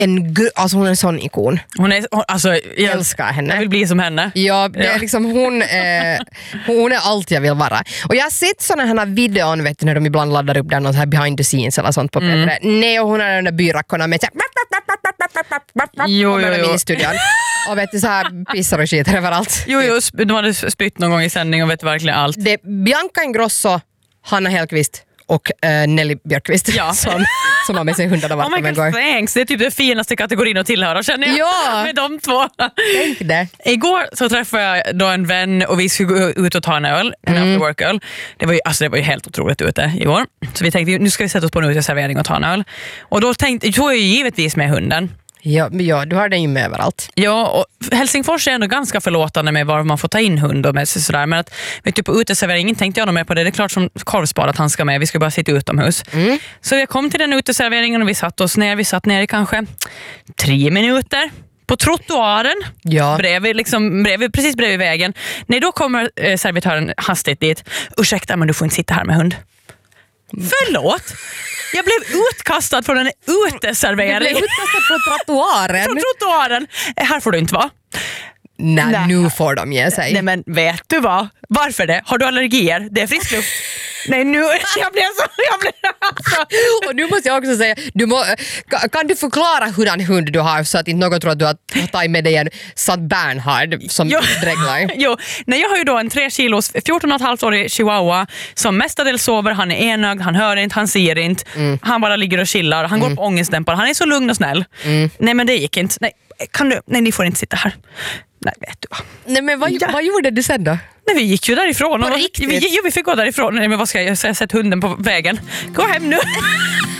alltså hon är en sån ikon. Alltså, jag älskar henne. Jag vill bli som henne. Ja, det är liksom hon är allt jag vill vara. Och jag har sett såna här videon, vet du, när de ibland laddar upp där någon så här behind the scenes eller sånt på P3. Nej, och hon har den där byrackorna med Jo. i studion. Och vet du, så här pissar och skiter överallt. Jo, de hade spytt någon gång i sändning och vet verkligen allt. Det är Bianca Ingrosso, Hanna Hellqvist och Nelly Björkqvist som har med sig hundarna vart de går. Thanks. Det är typ den finaste kategorin att tillhöra, känner jag. Ja. Med de två. Tänk det. Igår så träffade jag då en vän och vi skulle gå ut och ta en öl, en after work-öl. Det var ju helt otroligt ute igår. Så vi tänkte, nu ska vi sätta oss på en uteservering och ta en öl. Och då tog jag ju givetvis med hunden. Ja, du har den ju med överallt. Ja, och Helsingfors är ändå ganska förlåtande med var man får ta in hund och med sig sådär. Men att, vet du, på uteserveringen tänkte jag nog med på det. Det är klart som korvspad att han ska med. Vi ska bara sitta utomhus. Så jag kom till den uteserveringen och vi satt oss ner. Vi satt ner i kanske 3 minuter på trottoaren. Ja. Precis bredvid vägen. Nej, då kommer servitören hastigt dit. Ursäkta, men du får inte sitta här med hund. Förlåt? Jag blev utkastad från en uteservering. Du blev utkastad från trottoaren? Från trottoaren. Här får du inte vara. Nej, nu får de ge sig. Nej, men vet du vad? Varför det? Har du allergier? Det är frisk luft. Nej, nu jag blev alltså. Och nu måste jag också säga, kan du förklara hurdan hund du har så att inte någon tror att du har tagit med dig en Satt Bernhard som dreglar? Jo, jag har ju då en 3 kilos 14,5-årig chihuahua som mestadels sover. Han är enögd, han hör inte, han ser inte. Han bara ligger och chillar. Han går på ångestdämpare. Han är så lugn och snäll. Nej, men det gick inte. Nej, ni får inte sitta här. Nej, vet du vad. Nej, men vad gjorde du sen då? Nej, vi gick ju därifrån. På riktigt? Vi fick gå därifrån. Nej, men vad ska jag säga? Jag har sett hunden på vägen. Gå hem nu.